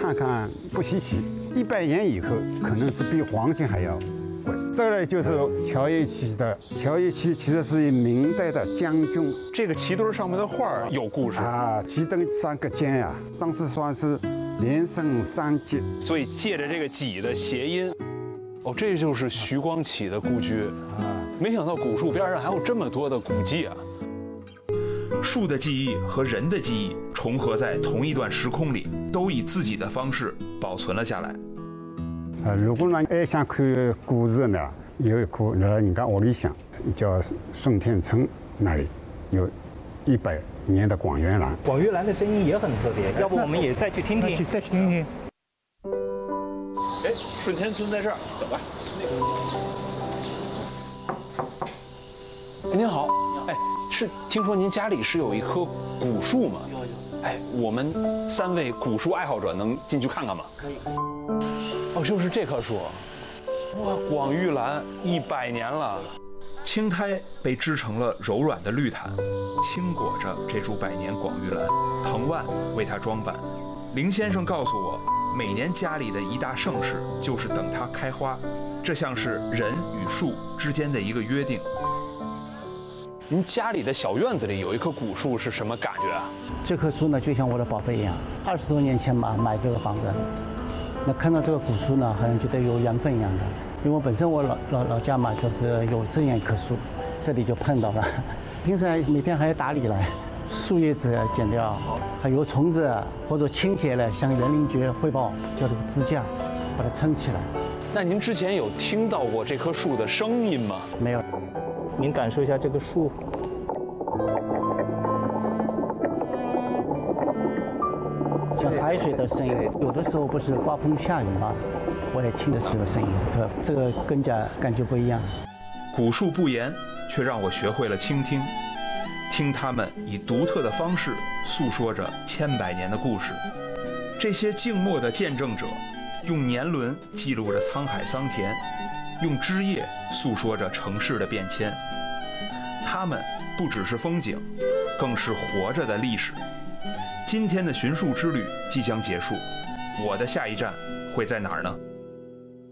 看看不稀奇，100年以后可能是比黄金还要贵。这个呢就是乔叶旗的，乔叶旗其实是明代的将军。 这个旗墩上面的画有故事啊，旗墩3个尖呀，当时算是连升3级， 所以借着这个戟的谐音，哦，这就是徐光启的故居啊。没想到古树边上还有这么多的古迹啊。 树的记忆和人的记忆重合在同一段时空里，都以自己的方式保存了下来。 如果呢还想看故事呢，有一棵人家屋里向叫顺天村那里有100年的广元兰。 广元兰的声音也很特别，要不我们也再去听听？ 再去听听。 哎，顺天村在这儿，走吧。您好，哎，是听说您家里是有一棵古树吗？有。哎，我们3位古树爱好者能进去看看吗？可以。哦，就是这棵树。哇，广玉兰100年了。 青苔被织成了柔软的绿毯，轻裹着这株百年广玉兰，藤蔓为它装扮。林先生告诉我，每年家里的一大盛事就是等它开花，这像是人与树之间的一个约定。 您家里的小院子里有一棵古树是什么感觉啊？ 这棵树呢，就像我的宝贝一样。20多年前嘛，买这个房子，那看到这个古树呢，好像觉得有缘分一样的。因为我本身我老家嘛，就是有这样一棵树，这里就碰到了。平时每天还要打理了，树叶子剪掉，还有虫子或者倾斜了，向园林局汇报，叫这个支架，把它撑起来。 那您之前有听到过这棵树的声音吗？ 没有。 您感受一下这个树， 像海水的声音。有的时候不是刮风下雨嘛，我也听着这个声音，这个更加感觉不一样。 古树不言，却让我学会了倾听，听他们以独特的方式诉说着千百年的故事。这些静默的见证者，用年轮记录着沧海桑田，用枝叶诉说着城市的变迁。他们不只是风景，更是活着的历史。今天的寻树之旅即将结束，我的下一站会在哪儿呢？